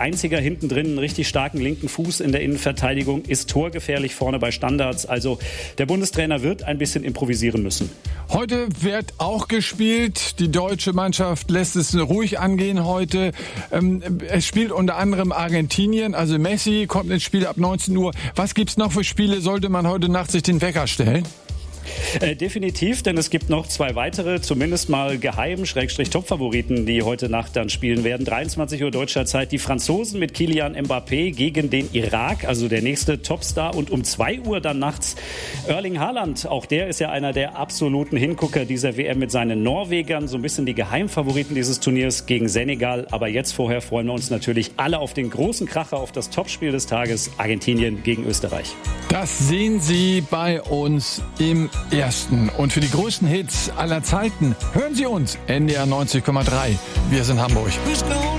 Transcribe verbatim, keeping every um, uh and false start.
einziger hinten drin einen richtig starken linken Fuß in der Innenverteidigung, ist torgefährlich vorne bei Standards. Also der Bundestrainer wird ein bisschen improvisieren müssen. Heute wird auch gespielt. Die deutsche Mannschaft lässt es ruhig angehen heute. Ähm, es spielt unter anderem Argentinien. Also Messi kommt ins Spiel ab neunzehn Uhr. Was gibt's noch für Spiele? Sollte man heute Nacht sich den Wecker stellen? Äh, definitiv, denn es gibt noch zwei weitere, zumindest mal geheim, Schrägstrich Top-Favoriten, die heute Nacht dann spielen werden. dreiundzwanzig Uhr deutscher Zeit, die Franzosen mit Kylian Mbappé gegen den Irak, also der nächste Topstar. Und um zwei Uhr dann nachts Erling Haaland, auch der ist ja einer der absoluten Hingucker dieser W M mit seinen Norwegern, so ein bisschen die Geheimfavoriten dieses Turniers gegen Senegal. Aber jetzt vorher freuen wir uns natürlich alle auf den großen Kracher, auf das Topspiel des Tages, Argentinien gegen Österreich. Das sehen Sie bei uns im Ersten. Und für die größten Hits aller Zeiten hören Sie uns, N D R neunzig Komma drei. Wir sind Hamburg.